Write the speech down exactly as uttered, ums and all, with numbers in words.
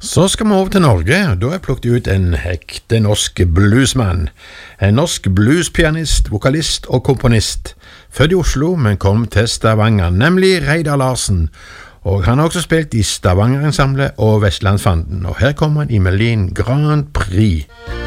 Så skal vi over til Norge, og da har jeg plukket ut en ekte norsk bluesmann. En norsk bluespianist, vokalist og komponist. Født i Oslo, men kom til Stavanger, nemlig Reidar Larsen. Og han har også spilt i Stavanger-ensemblet og Vestlandsfanden, og her kommer han i Melin Grand Prix.